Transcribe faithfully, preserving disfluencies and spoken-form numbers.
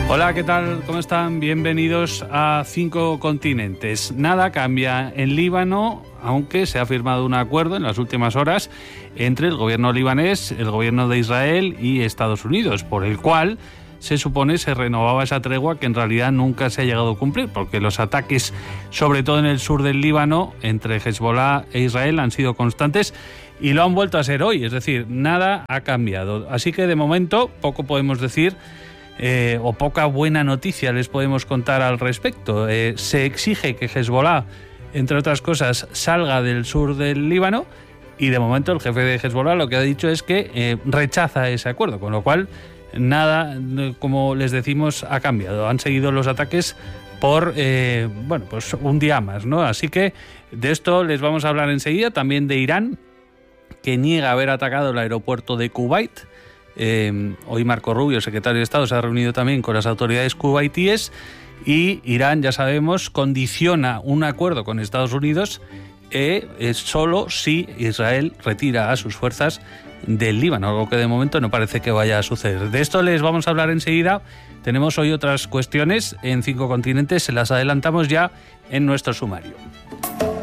Hola, ¿qué tal? ¿Cómo están? Bienvenidos a Cinco Continentes. Nada cambia en Líbano, aunque se ha firmado un acuerdo en las últimas horas entre el gobierno libanés, el gobierno de Israel y Estados Unidos, por el cual se supone se renovaba esa tregua que en realidad nunca se ha llegado a cumplir, porque los ataques, sobre todo en el sur del Líbano, entre Hezbollah e Israel han sido constantes y lo han vuelto a ser hoy, es decir, nada ha cambiado. Así que de momento poco podemos decir eh, o poca buena noticia les podemos contar al respecto. Eh, se exige que Hezbollah, entre otras cosas, salga del sur del Líbano y de momento el jefe de Hezbollah lo que ha dicho es que eh, rechaza ese acuerdo, con lo cual nada, como les decimos, ha cambiado. Han seguido los ataques por, eh, bueno, pues un día más, ¿no? Así que de esto les vamos a hablar enseguida, también de Irán, que niega haber atacado el aeropuerto de Kuwait. Eh, hoy Marco Rubio, el secretario de Estado, se ha reunido también con las autoridades kuwaitíes y Irán, ya sabemos, condiciona un acuerdo con Estados Unidos eh, eh, solo si Israel retira a sus fuerzas del Líbano, algo que de momento no parece que vaya a suceder. De esto les vamos a hablar enseguida. Tenemos hoy otras cuestiones en Cinco Continentes, se las adelantamos ya en nuestro sumario.